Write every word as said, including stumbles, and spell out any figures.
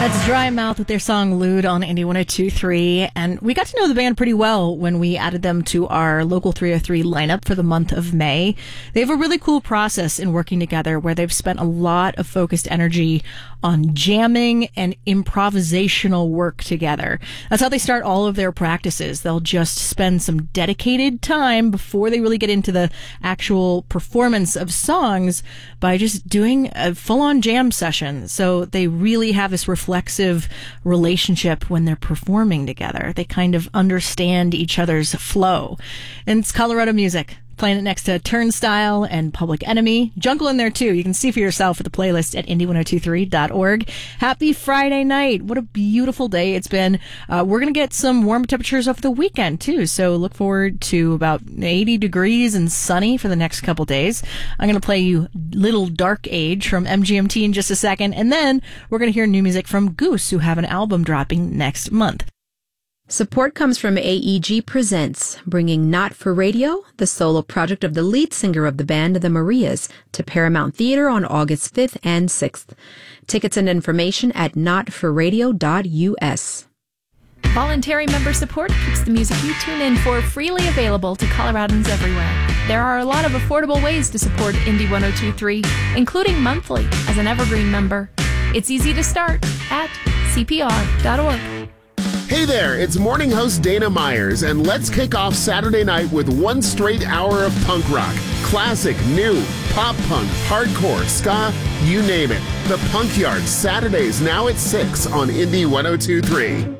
That's Dry Mouth with their song Lewd on Indie one oh two point three. And we got to know the band pretty well when we added them to our Local three oh three lineup for the month of May. They have a really cool process in working together where they've spent a lot of focused energy on jamming and improvisational work together. That's how they start all of their practices. They'll just spend some dedicated time before they really get into the actual performance of songs by just doing a full-on jam session. So they really have this reflexive relationship when they're performing together. They kind of understand each other's flow. And it's Colorado music. Playing it next to Turnstile and Public Enemy. Jungle in there too. You can see for yourself at the playlist at indie one oh two three dot org. Happy Friday night. What a beautiful day it's been. Uh, we're going to get some warm temperatures over the weekend too. So look forward to about eighty degrees and sunny for the next couple days. I'm going to play you Little Dark Age from M G M T in just a second. And then we're going to hear new music from Goose, who have an album dropping next month. Support comes from A E G Presents, bringing Not for Radio, the solo project of the lead singer of the band, The Marias, to Paramount Theater on August fifth and sixth. Tickets and information at not for radio dot u s. Voluntary member support keeps the music you tune in for freely available to Coloradans everywhere. There are a lot of affordable ways to support Indie one oh two point three, including monthly as an Evergreen member. It's easy to start at c p r dot org. Hey there, it's morning host Dana Myers, and let's kick off Saturday night with one straight hour of punk rock. Classic, new, pop punk, hardcore, ska, you name it. The Punk Yard, Saturdays now at six on Indie one oh two point three.